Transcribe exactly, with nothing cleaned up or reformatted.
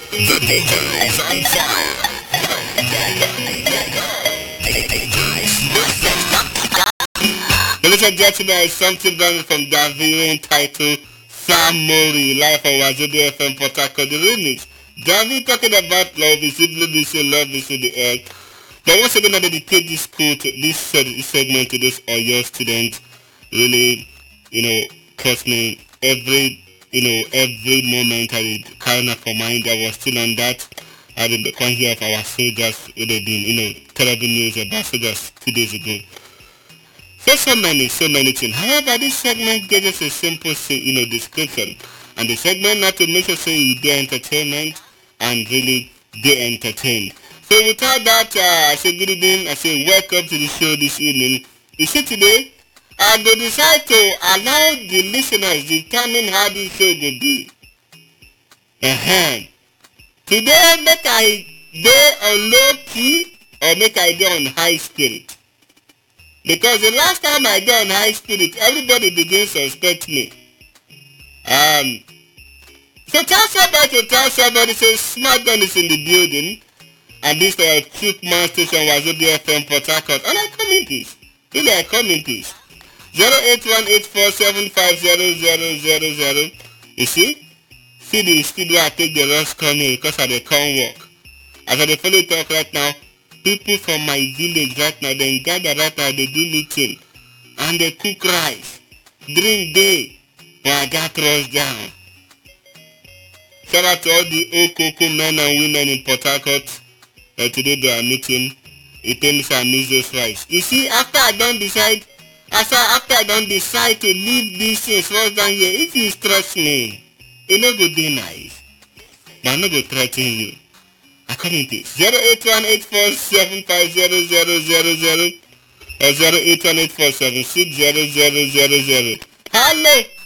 The D J is on fire. Ladies and gentlemen, it's something done from Davido entitled Samori, live on Wazobia F M Port Harcourt, the remix. David talking about love is simply this, love is in the air. But once again, I dedicate this school to this, uh, this segment to this Oyo student. Really, you know, cost me every, you know, every moment I did kind of for mind. I was still on that. I did come here of our soldiers, what they been, you know, terrible news about soldiers two days ago. So, so many, so many things. However, this segment gives us a simple, you know, description. And the segment not to make sure say you do entertainment and really they entertain. So without that, uh, I say good evening, I say welcome to the show this evening. You see today, I go decide to allow the listeners determine how this show will be. Uh-huh. Today, make I go on low key or make I go on high spirit. Because the last time I go on high spirit, everybody begins to suspect me. Um, so tell somebody to tell somebody, say Smart Gun is in the building. And this uh, Troop Man Station was Wazobia F M Port Harcourt. And I come in peace. Really, I come in peace. zero eight one eight four seven five zero zero zero zero. You see? See the studio I take the rush come here because I dey come work. As I dey follow talk right now, people from my village right now, they gather right now, they do meeting. And they cook rice. Drink day. When I got rushed down. Shout out to all the old cocoa men and women in Port Harcourt. Uh, today they are meeting. It tells I miss those rice. You see, after I don't decide, after, after I don't decide to leave these things once down here, if you stress me, it no go be nice. But I no go threaten you. According to zero eight one eight four seven five zero zero zero zero or zero eight one eight four seven six zero zero zero zero. Hello.